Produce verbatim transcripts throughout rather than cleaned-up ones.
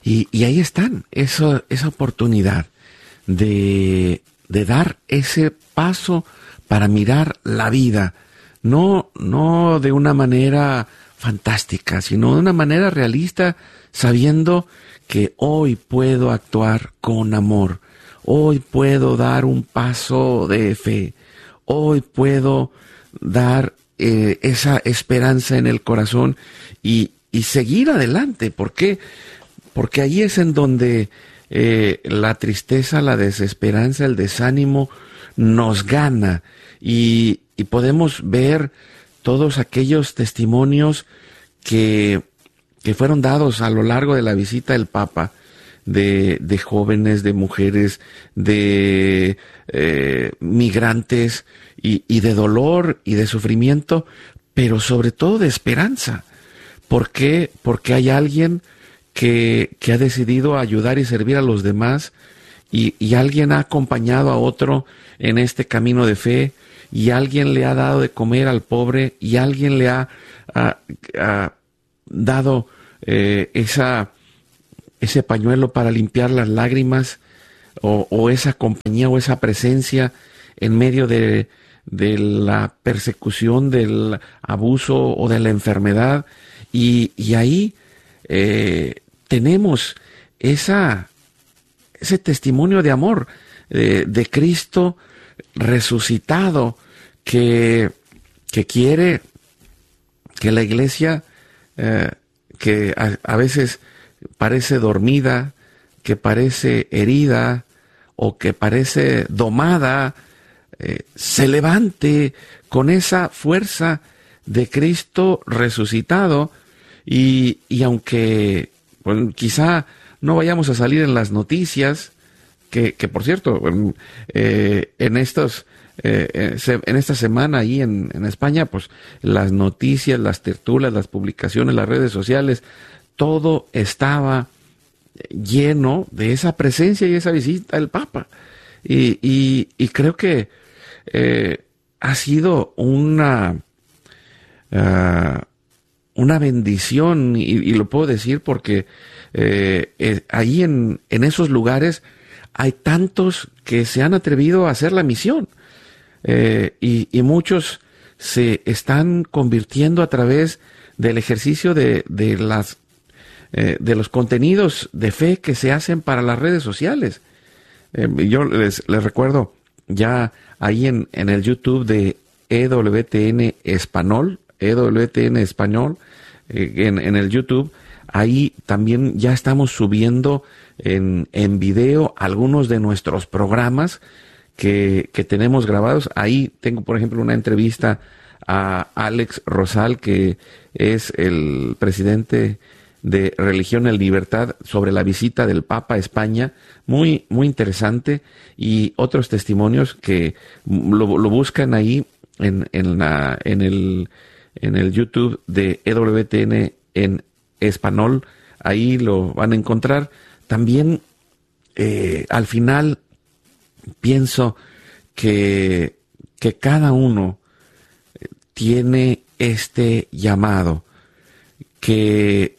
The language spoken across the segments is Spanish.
Y, y ahí están, eso, esa oportunidad de, de dar ese paso para mirar la vida, no, no de una manera fantástica, sino de una manera realista, sabiendo que hoy puedo actuar con amor, hoy puedo dar un paso de fe, hoy puedo dar eh, esa esperanza en el corazón y, y seguir adelante. ¿Por qué? Porque ahí es en donde eh, la tristeza, la desesperanza, el desánimo nos gana y, y podemos ver todos aquellos testimonios que, que fueron dados a lo largo de la visita del Papa, de, de jóvenes, de mujeres, de eh, migrantes y, y de dolor y de sufrimiento, pero sobre todo de esperanza. ¿Por qué? Porque hay alguien que, que ha decidido ayudar y servir a los demás y, y alguien ha acompañado a otro en este camino de fe y alguien le ha dado de comer al pobre y alguien le ha, ha, ha dado eh, esa, ese pañuelo para limpiar las lágrimas o, o esa compañía o esa presencia en medio de, de la persecución, del abuso o de la enfermedad. Y, y ahí eh, tenemos esa, ese testimonio de amor eh, de Cristo resucitado que, que quiere que la iglesia eh, que a, a veces parece dormida, que parece herida o que parece domada, eh, se levante con esa fuerza de Cristo resucitado y, y aunque bueno, quizá no vayamos a salir en las noticias, que, que por cierto, eh, en estos eh, en esta semana ahí en, en España, pues las noticias, las tertulias, las publicaciones, las redes sociales, todo estaba lleno de esa presencia y esa visita del Papa. Y, y, y creo que eh, ha sido una, uh, una bendición, y, y lo puedo decir porque eh, eh, ahí en, en esos lugares hay tantos que se han atrevido a hacer la misión. Eh, y, y muchos se están convirtiendo a través del ejercicio de, de las eh, de los contenidos de fe que se hacen para las redes sociales. Eh, yo les, les recuerdo ya ahí en, en el YouTube de E W T N Español, E W T N Español, eh, en, en el YouTube, ahí también ya estamos subiendo en, en video algunos de nuestros programas que, que tenemos grabados. Ahí tengo, por ejemplo, una entrevista a Alex Rosal, que es el presidente de Religión en Libertad, sobre la visita del Papa a España, muy, muy interesante, y otros testimonios que lo, lo buscan ahí en, en, la, en, el, en el YouTube de E W T N en español, ahí lo van a encontrar. También eh, al final pienso que, que cada uno tiene este llamado, que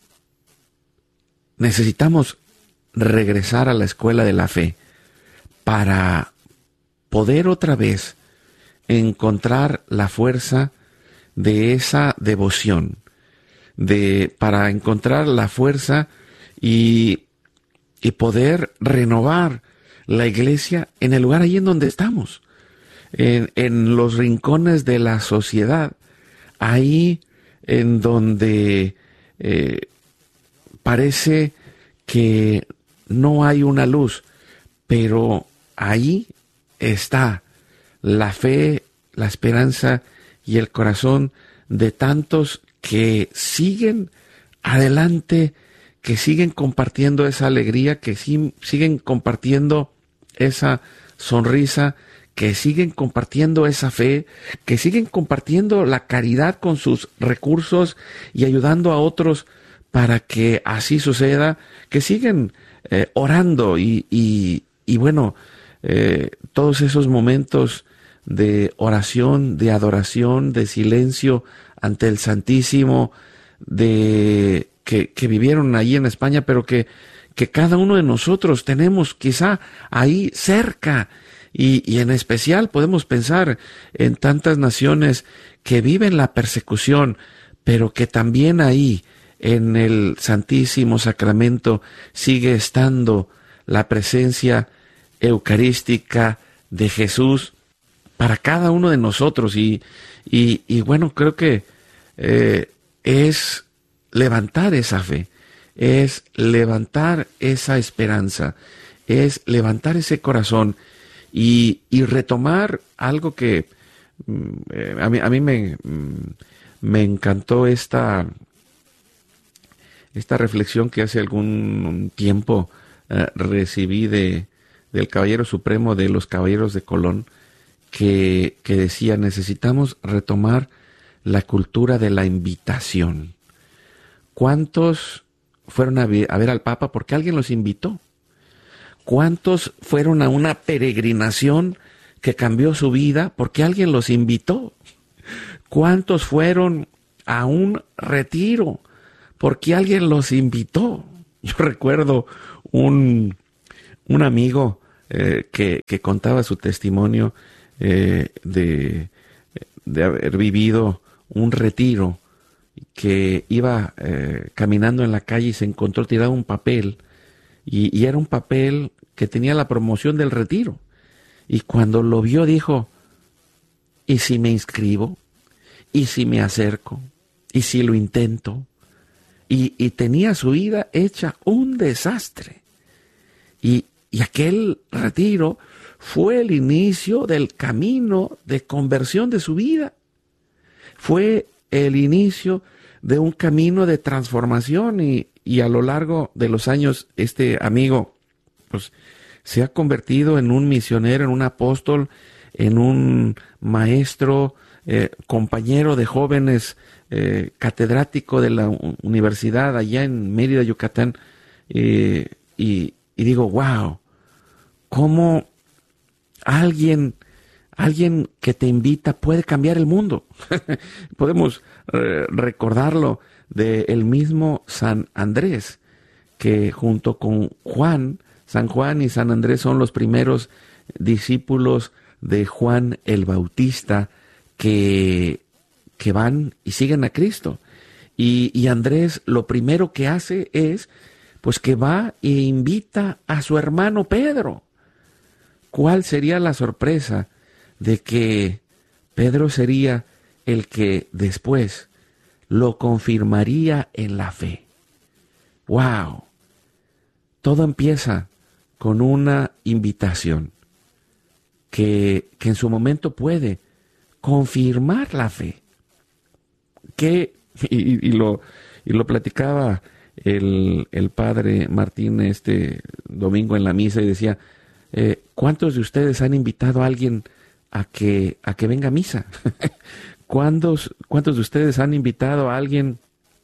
necesitamos regresar a la escuela de la fe para poder otra vez encontrar la fuerza de esa devoción, de, para encontrar la fuerza y, y poder renovar la iglesia en el lugar allí en donde estamos, en, en los rincones de la sociedad, ahí en donde eh, parece que no hay una luz, pero ahí está la fe, la esperanza y el corazón de tantos que siguen adelante, que siguen compartiendo esa alegría, que sí, siguen compartiendo esa sonrisa, que siguen compartiendo esa fe, que siguen compartiendo la caridad con sus recursos y ayudando a otros para que así suceda, que siguen eh, orando y, y, y bueno, eh, todos esos momentos de oración, de adoración, de silencio ante el Santísimo, de, que, que vivieron ahí en España, pero que, que cada uno de nosotros tenemos quizá ahí cerca. Y, y en especial podemos pensar en tantas naciones que viven la persecución, pero que también ahí en el Santísimo Sacramento sigue estando la presencia eucarística de Jesús para cada uno de nosotros. Y, y, y bueno, creo que eh, es levantar esa fe, es levantar esa esperanza, es levantar ese corazón y, y retomar algo que eh, a mí, a mí me, me encantó esta, esta reflexión que hace algún tiempo eh, recibí de, del Caballero Supremo de los Caballeros de Colón, que, que decía: necesitamos retomar la cultura de la invitación. ¿Cuántos fueron a ver, a ver al Papa porque alguien los invitó? ¿Cuántos fueron a una peregrinación que cambió su vida porque alguien los invitó? ¿Cuántos fueron a un retiro porque alguien los invitó? Yo recuerdo un, un amigo eh, que, que contaba su testimonio eh, de, de haber vivido un retiro, que iba eh, caminando en la calle y se encontró tirado un papel. Y, y era un papel que tenía la promoción del retiro. Y cuando lo vio dijo: ¿y si me inscribo? ¿Y si me acerco? ¿Y si lo intento? Y, y tenía su vida hecha un desastre. Y, y aquel retiro fue el inicio del camino de conversión de su vida. Fue el inicio de un camino de transformación y, y a lo largo de los años este amigo pues se ha convertido en un misionero, en un apóstol, en un maestro, eh, compañero de jóvenes, eh, catedrático de la universidad allá en Mérida, Yucatán, eh, y, y digo, wow, cómo alguien Alguien que te invita puede cambiar el mundo. Podemos eh, recordarlo del mismo San Andrés, que junto con Juan, San Juan y San Andrés son los primeros discípulos de Juan el Bautista que, que van y siguen a Cristo. Y, y Andrés lo primero que hace es, pues que va e invita a su hermano Pedro. ¿Cuál sería la sorpresa de que Pedro sería el que después lo confirmaría en la fe? ¡Wow! Todo empieza con una invitación que, que en su momento puede confirmar la fe. Que, y, y, lo, y lo platicaba el, el padre Martín este domingo en la misa y decía, eh, ¿cuántos de ustedes han invitado a alguien a que, a que venga a misa? ¿Cuántos, ¿Cuántos de ustedes han invitado a alguien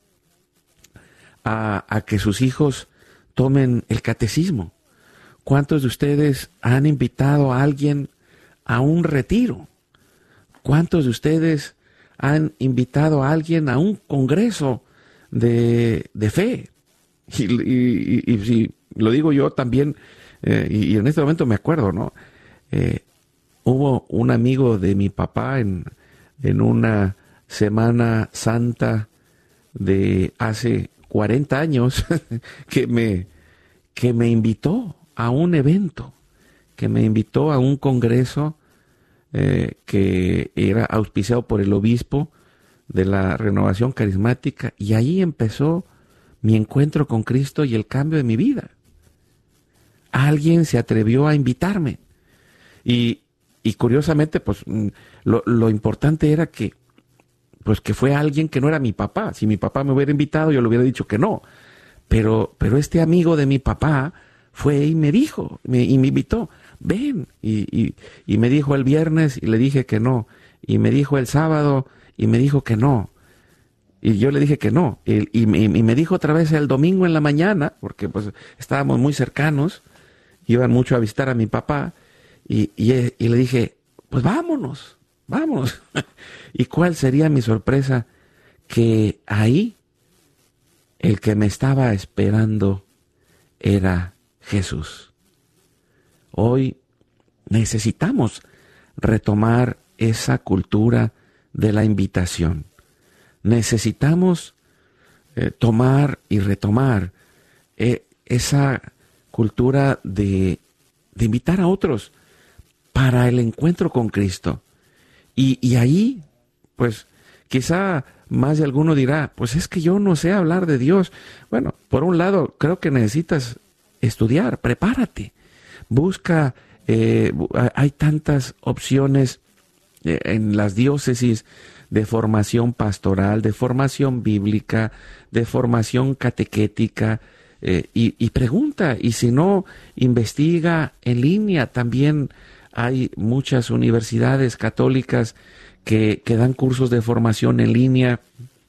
a, a que sus hijos tomen el catecismo? ¿Cuántos de ustedes han invitado a alguien a un retiro? ¿Cuántos de ustedes han invitado a alguien a un congreso de, de fe? Y, y, y, y si lo digo yo también, eh, y, y en este momento me acuerdo, ¿no? Eh, Hubo un amigo de mi papá en, en una Semana Santa de hace cuarenta años que me, que me invitó a un evento, que me invitó a un congreso eh, que era auspiciado por el obispo de la Renovación Carismática, y ahí empezó mi encuentro con Cristo y el cambio de mi vida. Alguien se atrevió a invitarme y Y curiosamente, pues, lo, lo importante era que, pues, que fue alguien que no era mi papá. Si mi papá me hubiera invitado, yo le hubiera dicho que no. Pero, pero este amigo de mi papá fue y me dijo, me, y me invitó, ven. Y, y, y me dijo el viernes y le dije que no. Y me dijo el sábado y me dijo que no. Y yo le dije que no. Y, y, y me dijo otra vez el domingo en la mañana, porque pues estábamos muy cercanos, iban mucho a visitar a mi papá. Y, y, y le dije, pues vámonos, vámonos. ¿Y cuál sería mi sorpresa? Que ahí el que me estaba esperando era Jesús. Hoy necesitamos retomar esa cultura de la invitación. Necesitamos eh, tomar y retomar eh, esa cultura de, de invitar a otros para el encuentro con Cristo. Y, y ahí, pues, quizá más de alguno dirá, pues es que yo no sé hablar de Dios. Bueno, por un lado, creo que necesitas estudiar, prepárate, busca, eh, hay tantas opciones eh, en las diócesis de formación pastoral, de formación bíblica, de formación catequética, eh, y, y pregunta, y si no, investiga en línea. También hay muchas universidades católicas que, que dan cursos de formación en línea,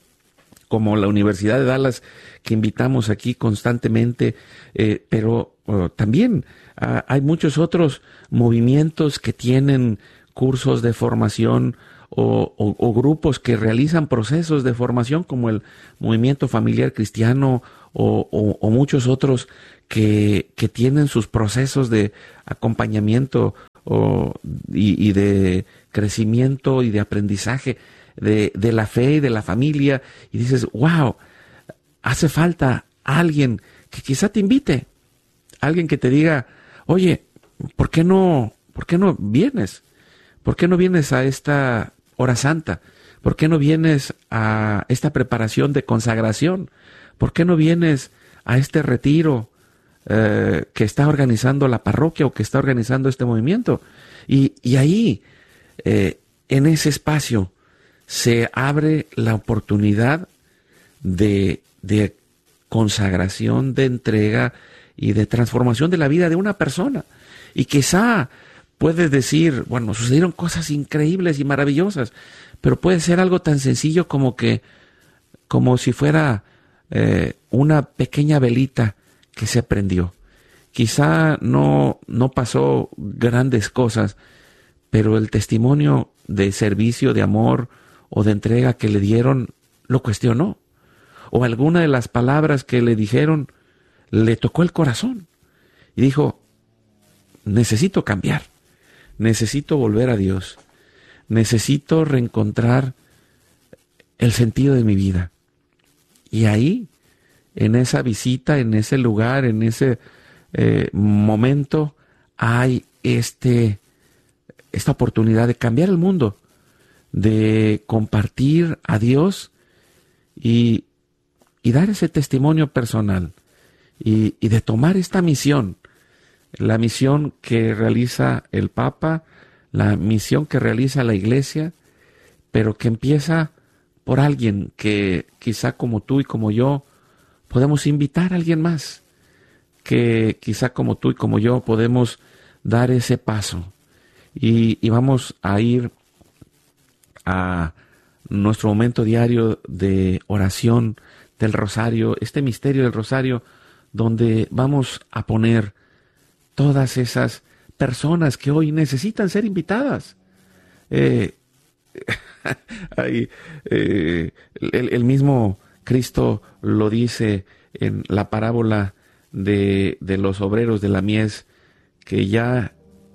como la Universidad de Dallas, que invitamos aquí constantemente, eh, pero uh, también uh, hay muchos otros movimientos que tienen cursos de formación o, o, o grupos que realizan procesos de formación, como el Movimiento Familiar Cristiano o, o, o muchos otros que, que tienen sus procesos de acompañamiento o, y, y de crecimiento y de aprendizaje de, de la fe y de la familia, y dices, wow, hace falta alguien que quizá te invite, alguien que te diga, oye, ¿por qué no, por qué no vienes? ¿Por qué no vienes a esta hora santa? ¿Por qué no vienes a esta preparación de consagración? ¿Por qué no vienes a este retiro eh, que está organizando la parroquia o que está organizando este movimiento? Y, y ahí, eh, en ese espacio, se abre la oportunidad de, de consagración, de entrega y de transformación de la vida de una persona. Y quizá puedes decir, bueno, sucedieron cosas increíbles y maravillosas, pero puede ser algo tan sencillo como que, como si fuera eh, una pequeña velita que se prendió. Quizá no, no pasó grandes cosas, pero el testimonio de servicio, de amor o de entrega que le dieron, lo cuestionó. O alguna de las palabras que le dijeron le tocó el corazón. Y dijo, necesito cambiar. Necesito volver a Dios. Necesito reencontrar el sentido de mi vida. Y ahí, en esa visita, en ese lugar, en ese eh, momento, hay este, esta oportunidad de cambiar el mundo, de compartir a Dios y, y dar ese testimonio personal y, y de tomar esta misión, la misión que realiza el Papa, la misión que realiza la Iglesia, pero que empieza por alguien que quizá como tú y como yo podemos invitar a alguien más, que quizá como tú y como yo podemos dar ese paso y, y vamos a ir a nuestro momento diario de oración del rosario, este misterio del rosario, donde vamos a poner todas esas personas que hoy necesitan ser invitadas. Eh, ahí, eh, el, el mismo Cristo lo dice en la parábola de, de los obreros de la mies, que ya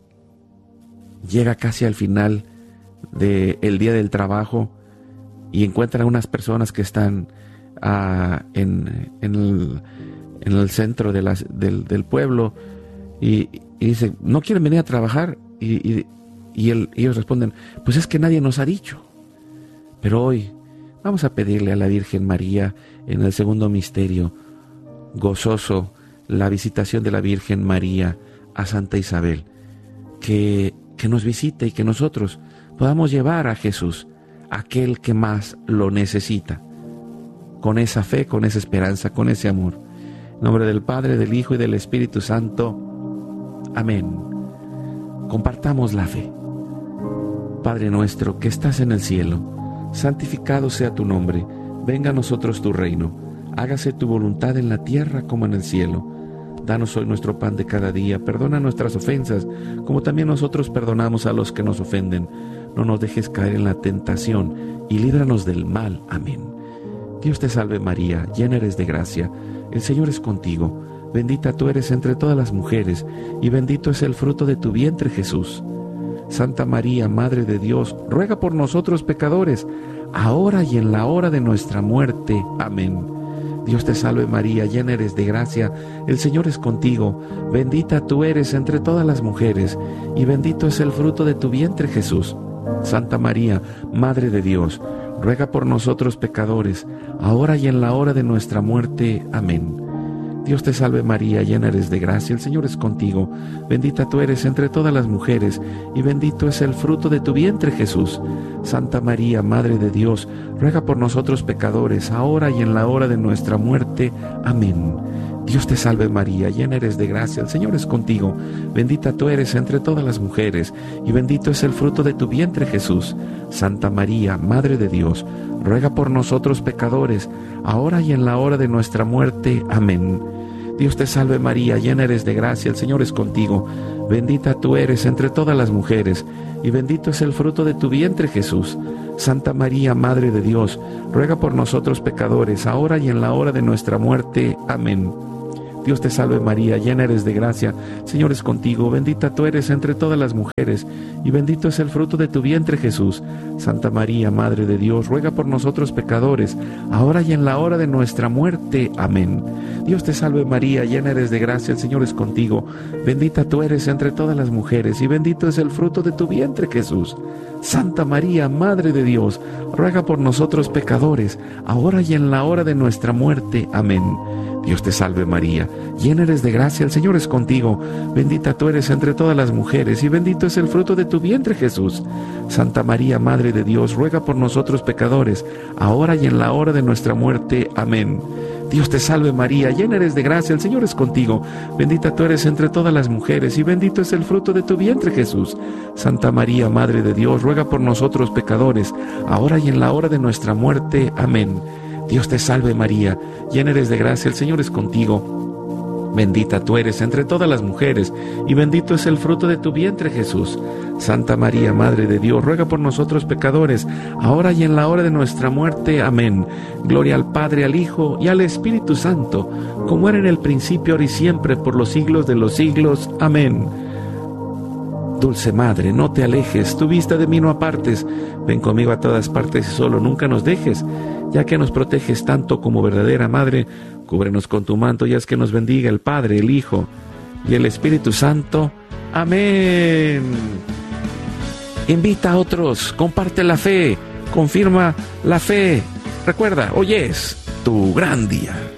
llega casi al final del día del trabajo y encuentra unas personas que están uh, en, en, el, en el centro de las, del, del pueblo y, y dice, ¿no quieren venir a trabajar? Y, y, y el, ellos responden, pues es que nadie nos ha dicho. Pero hoy vamos a pedirle a la Virgen María en el segundo misterio gozoso, la visitación de la Virgen María a Santa Isabel, que, que nos visite y que nosotros podamos llevar a Jesús, aquel que más lo necesita, con esa fe, con esa esperanza, con ese amor. En nombre del Padre, del Hijo y del Espíritu Santo. Amén. Compartamos la fe. Padre nuestro que estás en el cielo, santificado sea tu nombre. Venga a nosotros tu reino. Hágase tu voluntad en la tierra como en el cielo. Danos hoy nuestro pan de cada día. Perdona nuestras ofensas, como también nosotros perdonamos a los que nos ofenden. No nos dejes caer en la tentación y líbranos del mal. Amén. Dios te salve María, llena eres de gracia, el Señor es contigo, bendita tú eres entre todas las mujeres, y bendito es el fruto de tu vientre Jesús. Santa María, Madre de Dios, ruega por nosotros pecadores, ahora y en la hora de nuestra muerte. Amén. Dios te salve María, llena eres de gracia, el Señor es contigo, bendita tú eres entre todas las mujeres, y bendito es el fruto de tu vientre Jesús. Santa María, Madre de Dios, ruega por nosotros pecadores, ahora y en la hora de nuestra muerte. Amén. Dios te salve María, llena eres de gracia, el Señor es contigo, bendita tú eres entre todas las mujeres, y bendito es el fruto de tu vientre Jesús. Santa María, Madre de Dios, ruega por nosotros pecadores, ahora y en la hora de nuestra muerte. Amén. Dios te salve María, llena eres de gracia, el Señor es contigo, bendita tú eres entre todas las mujeres, y bendito es el fruto de tu vientre Jesús. Santa María, Madre de Dios, ruega por nosotros pecadores, ahora y en la hora de nuestra muerte. Amén. Dios te salve María, llena eres de gracia, el Señor es contigo, bendita tú eres entre todas las mujeres, y bendito es el fruto de tu vientre Jesús. Santa María, Madre de Dios, ruega por nosotros pecadores, ahora y en la hora de nuestra muerte. Amén. Dios te salve María, llena eres de gracia, el Señor es contigo, bendita tú eres entre todas las mujeres, y bendito es el fruto de tu vientre Jesús. Santa María, Madre de Dios, ruega por nosotros pecadores, ahora y en la hora de nuestra muerte. Amén. Dios te salve María, llena eres de gracia, el Señor es contigo, bendita tú eres entre todas las mujeres, y bendito es el fruto de tu vientre Jesús. Santa María, Madre de Dios, ruega por nosotros pecadores, ahora y en la hora de nuestra muerte. Amén. Dios te salve María, llena eres de gracia, el Señor es contigo, bendita tú eres entre todas las mujeres, y bendito es el fruto de tu vientre Jesús. Santa María, Madre de Dios, ruega por nosotros pecadores, ahora y en la hora de nuestra muerte. Amén. Dios te salve María, llena eres de gracia, el Señor es contigo, bendita tú eres entre todas las mujeres, y bendito es el fruto de tu vientre Jesús. Santa María, Madre de Dios, ruega por nosotros pecadores, ahora y en la hora de nuestra muerte. Amén. Dios te salve María, llena eres de gracia, el Señor es contigo, bendita tú eres entre todas las mujeres, y bendito es el fruto de tu vientre Jesús. Santa María, Madre de Dios, ruega por nosotros pecadores, ahora y en la hora de nuestra muerte. Amén. Gloria al Padre, al Hijo y al Espíritu Santo, como era en el principio, ahora y siempre, por los siglos de los siglos. Amén. Dulce Madre, no te alejes, tu vista de mí no apartes, ven conmigo a todas partes y solo nunca nos dejes, ya que nos proteges tanto como verdadera Madre, cúbrenos con tu manto y haz que nos bendiga el Padre, el Hijo y el Espíritu Santo. Amén. Invita a otros, comparte la fe, confirma la fe. Recuerda, hoy es tu gran día.